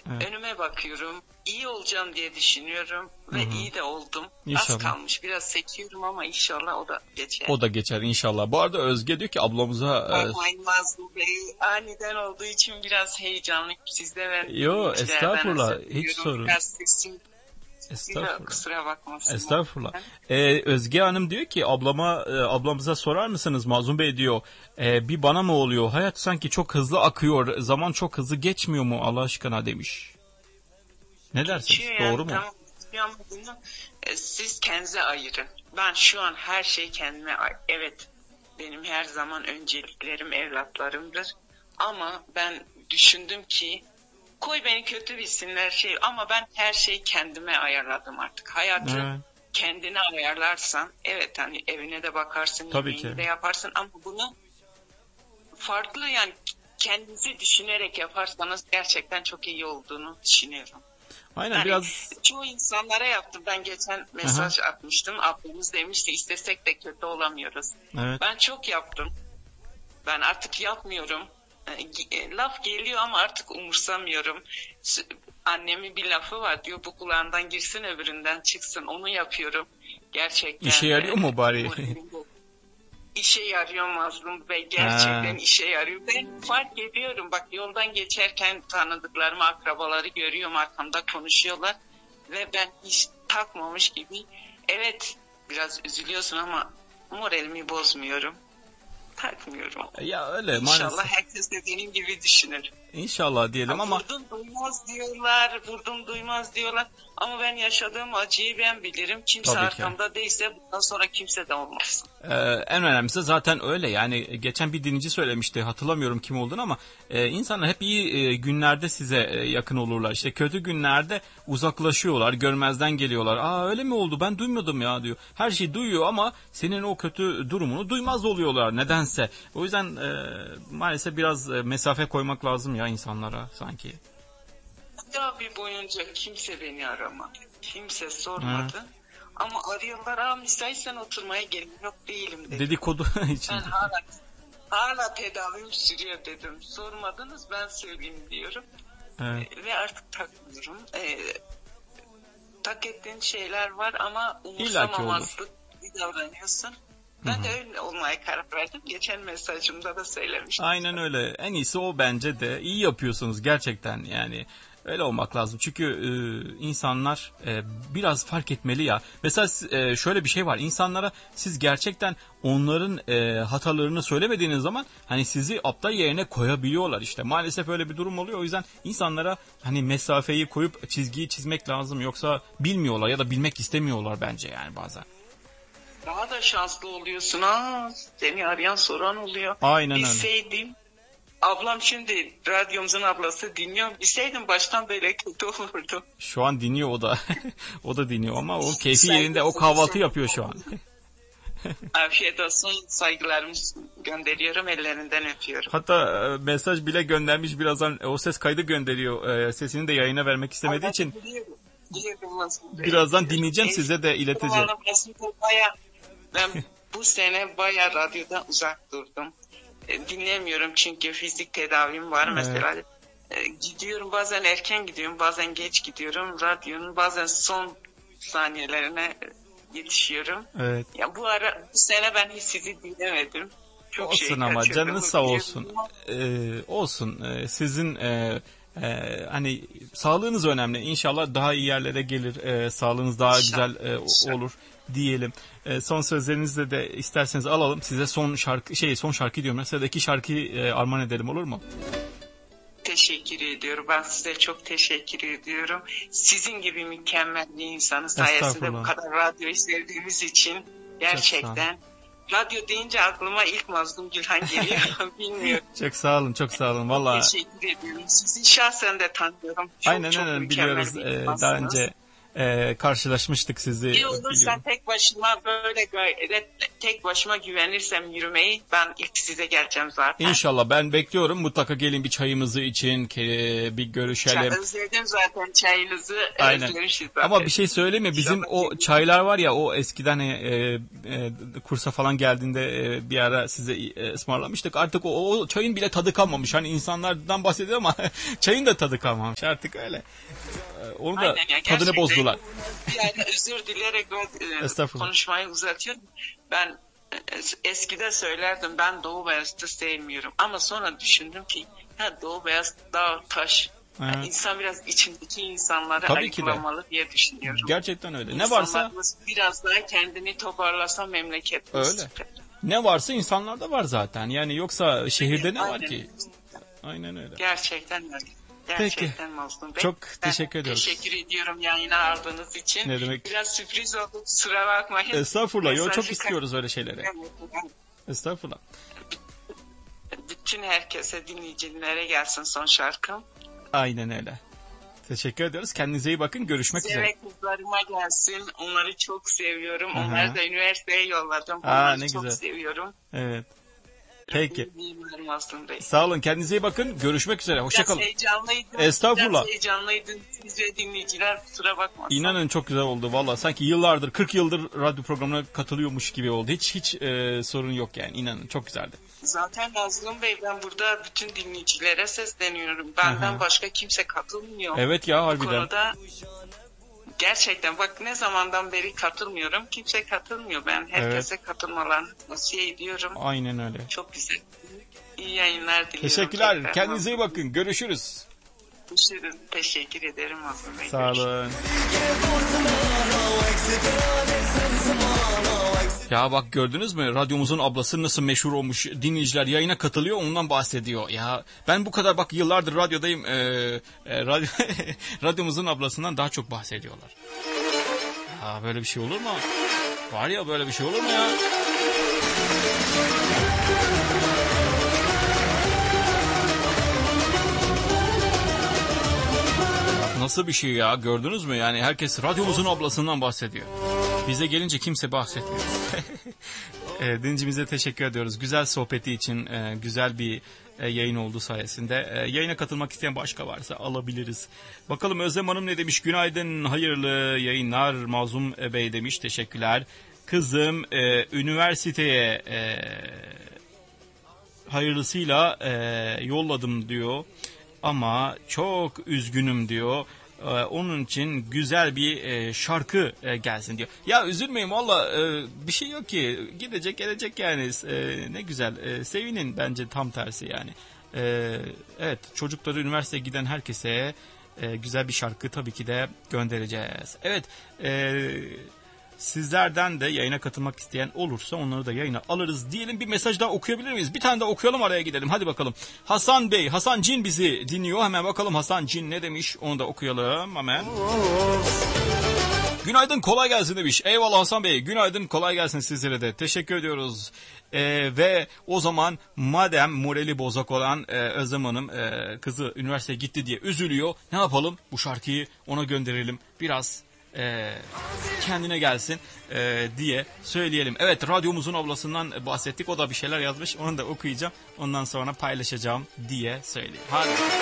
Evet. Önüme bakıyorum. İyi olacağım diye düşünüyorum ve iyi de oldum. İnşallah. Az kalmış. Biraz sekiyorum ama inşallah o da geçer. O da geçer inşallah. Bu arada Özge diyor ki ablamıza... Bakmayın Mazlum Bey. Aniden olduğu için biraz heyecanlıyım. Sizde ben Yo estağfurullah. Hiç sorun. Biraz sesim Estağfurullah. kusura bakmasın. Estağfurullah. Özge Hanım diyor ki ablamıza sorar mısınız Mazlum Bey diyor. Bir bana mı oluyor? Hayat sanki çok hızlı akıyor. Zaman çok hızlı geçmiyor mu Allah aşkına demiş. Ne dersiniz? Yani, doğru mu? Tamam. Bunu, siz kendinize ayırın. Ben şu an her şeyi kendime evet benim her zaman önceliklerim evlatlarımdır. Ama ben düşündüm ki koy beni kötü bilsinler ama ben her şeyi kendime ayarladım artık. Hayatı kendine ayarlarsan evet hani evine de bakarsın, yemeğini de yaparsın ama bunu farklı yani kendinizi düşünerek yaparsanız gerçekten çok iyi olduğunu düşünüyorum. Aynen yani, biraz. Çoğu insanlara yaptım. Ben geçen mesaj atmıştım. Ablamız demişti istesek de kötü olamıyoruz. Evet. Ben çok yaptım. Ben artık yapmıyorum. Laf geliyor ama artık umursamıyorum. Annemin bir lafı var diyor bu kulağından girsin öbüründen çıksın. Onu yapıyorum. Gerçekten. İşe yarıyor mu bari? İşe yarıyor Mazlum Bey. Gerçekten işe yarıyor. Ben fark ediyorum. Bak yoldan geçerken tanıdıklarımı, akrabaları görüyorum. Arkamda konuşuyorlar. Ve ben hiç takmamış gibi. Evet biraz üzülüyorsun ama moralimi bozmuyorum. Takmıyorum. Ya öyle İnşallah maalesef. herkes de benim gibi düşünür. İnşallah diyelim ama. Vurdum duymaz diyorlar. Ama ben yaşadığım acıyı ben bilirim. Kimse arkamda değilse bundan sonra kimse de olmaz. En önemlisi zaten öyle. Yani geçen bir dinleyici söylemişti. Hatırlamıyorum kim olduğunu ama insanlar hep iyi günlerde size yakın olurlar. İşte kötü günlerde uzaklaşıyorlar. Görmezden geliyorlar. Öyle mi oldu? Ben duymuyordum ya diyor. Her şeyi duyuyor ama senin o kötü durumunu duymaz oluyorlar nedense. O yüzden maalesef biraz mesafe koymak lazım ya insanlara sanki. Bir boyunca kimse beni aramadı. Kimse sormadı. Ama arıyorlar. Müsaitsen oturmaya gerek yok değilim dedim. Dedikodu için. Ben hala tedavim sürüyor dedim. Sormadınız ben söyleyeyim diyorum. Evet. Ve artık takmıyorum. Tak ettiğin şeyler var ama umursamamazlık bir davranıyorsun. Ben de öyle olmaya karar verdim. Geçen mesajımda da söylemiştim. Aynen öyle. En iyisi o bence de. İyi yapıyorsunuz gerçekten yani. Öyle olmak lazım. Çünkü insanlar biraz fark etmeli ya. Mesela şöyle bir şey var. İnsanlara siz gerçekten onların hatalarını söylemediğiniz zaman hani sizi aptal yerine koyabiliyorlar işte. Maalesef öyle bir durum oluyor. O yüzden insanlara hani mesafeyi koyup çizgiyi çizmek lazım. Yoksa bilmiyorlar ya da bilmek istemiyorlar bence yani bazen. Daha da şanslı oluyorsun. Seni arayan soran oluyor. Aynen öyle. Bilseydim. Ablam şimdi radyomuzun ablası dinliyor. Bilseydim baştan böyle kötü olurdu. Şu an dinliyor o da. O da dinliyor ama o keyfi yerinde o kahvaltı yapıyor şu an. Afiyet olsun. Saygılarımı gönderiyorum. Ellerinden öpüyorum. Hatta mesaj bile göndermiş birazdan o ses kaydı gönderiyor. Sesini de yayına vermek istemediği için. Birazdan dinleyeceğim size de ileteceğim. Ben bu sene bayağı radyodan uzak durdum. Dinlemiyorum çünkü fizik tedavim var mesela. Gidiyorum bazen erken gidiyorum bazen geç gidiyorum. Radyonun bazen son saniyelerine yetişiyorum. Evet. Ya bu sene ben hiç sizi dinlemedim. Çok olsun ama canınız sağ olsun. Olsun. Sizin hani sağlığınız önemli. İnşallah daha iyi yerlere gelir. Sağlığınız daha güzel olur diyelim. Son sözlerinizle de isterseniz alalım. Size son şarkı diyorum. Sıradaki şarkıyı armağan edelim olur mu? Teşekkür ediyorum. Ben size çok teşekkür ediyorum. Sizin gibi mükemmel bir insanın sayesinde bu kadar radyoyu sevdiğimiz için gerçekten. Radyo deyince aklıma ilk Mazlum Gülhan geliyor. Bilmiyorum. Çok sağ olun, çok sağ olun. Vallahi. Teşekkür ediyorum. Sizi şahsen de tanıyorum. Aynen biliyoruz. Daha önce karşılaşmıştık sizi. İyi olursa tek başıma böyle tek başıma güvenirsem yürümeyi ben ilk size geleceğim zaten. İnşallah ben bekliyorum. Mutlaka gelin bir çayımızı için bir görüşelim. Özledim zaten çayınızı. Aynen. Zaten. Ama bir şey söyleyeyim mi? Bizim o çaylar var ya o eskiden kursa falan geldiğinde bir ara size ısmarlamıştık. Artık o çayın bile tadı kalmamış. Hani insanlardan bahsediyor ama çayın da tadı kalmamış. Artık öyle. Onu da yani tadını bozdular. Yani özür dileyerek konuşmayı uzatıyorum. Ben eskide söylerdim ben Doğu Beyazıt'ı sevmiyorum. Ama sonra düşündüm ki Doğu Beyazıt dağ taş. Evet. Yani insan biraz içindeki insanları ayıklamalı diye düşünüyorum. Gerçekten öyle. Ne varsa biraz daha kendini toparlasa memleket. Öyle. Ne varsa insanlarda var zaten. Yani yoksa şehirde ne var ki? Aynen öyle. Gerçekten öyle. Gerçekten Mazlum Bey. Çok teşekkür ediyoruz. Teşekkür ediyorum yayına aldığınız için. Ne demek? Biraz sürpriz oldu, kusura bakmayın. Estağfurullah. Çok istiyoruz öyle şeyleri. Estağfurullah. Bütün herkese, dinleyicilere gelsin son şarkım. Aynen öyle. Teşekkür ediyoruz. Kendinize iyi bakın. Görüşmek üzere. Evet, kızlarıma gelsin. Onları çok seviyorum. Aha. Onları da üniversiteye yolladım. Onları çok güzel. Seviyorum. Evet. Peki. Bey. Sağ olun. Kendinize iyi bakın. Görüşmek üzere. Hoşçakalın. Heyecanlıydım. Estağfurullah. Heyecanlıydım. Siz ve dinleyiciler kusura bakmasın. İnanın çok güzel oldu. Valla sanki yıllardır 40 yıldır radyo programına katılıyormuş gibi oldu. Hiç sorun yok yani. İnanın çok güzeldi. Zaten Mazlum Bey ben burada bütün dinleyicilere sesleniyorum. Benden başka kimse katılmıyor. Evet ya harbiden. Bu konuda gerçekten bak ne zamandan beri katılmıyorum. Kimse katılmıyor. Ben herkese katılmalarını tavsiye ediyorum. Aynen öyle. Çok güzel. İyi yayınlar diliyorum. Teşekkürler. Tekrar. Kendinize iyi bakın. Görüşürüz. Teşekkür ederim Mazlum Bey. Sağ olun. Ya bak gördünüz mü radyomuzun ablası nasıl meşhur olmuş, dinleyiciler yayına katılıyor ondan bahsediyor. Ya ben bu kadar bak yıllardır radyodayım radyomuzun ablasından daha çok bahsediyorlar. Ya böyle bir şey olur mu? Var ya böyle bir şey olur mu ya? Nasıl bir şey ya gördünüz mü yani herkes radyomuzun ablasından bahsediyor. Bize gelince kimse bahsetmiyor. Dincimize teşekkür ediyoruz. Güzel sohbeti için güzel bir yayın olduğu sayesinde. Yayına katılmak isteyen başka varsa alabiliriz. Bakalım Özlem Hanım ne demiş? Günaydın, hayırlı yayınlar. Mazlum Bey demiş. Teşekkürler. Kızım üniversiteye hayırlısıyla yolladım diyor. Ama çok üzgünüm diyor. Onun için güzel bir şarkı gelsin diyor. Ya üzülmeyin valla bir şey yok ki gidecek gelecek yani ne güzel sevinin bence tam tersi yani. Evet çocukları üniversiteye giden herkese güzel bir şarkı tabii ki de göndereceğiz. Evet sizlerden de yayına katılmak isteyen olursa onları da yayına alırız diyelim. Bir mesaj daha okuyabilir miyiz? Bir tane daha okuyalım araya gidelim. Hadi bakalım. Hasan Bey, Hasan Cin bizi dinliyor. Hemen bakalım Hasan Cin ne demiş? Onu da okuyalım hemen. Günaydın kolay gelsin demiş. Eyvallah Hasan Bey. Günaydın kolay gelsin sizlere de. Teşekkür ediyoruz. Ve o zaman madem morali bozuk olan Özlem Hanım kızı üniversiteye gitti diye üzülüyor. Ne yapalım? Bu şarkıyı ona gönderelim. Biraz kendine gelsin diye söyleyelim. Evet radyomuzun ablasından bahsettik. O da bir şeyler yazmış. Onu da okuyacağım. Ondan sonra paylaşacağım diye söyleyeyim. Hadi.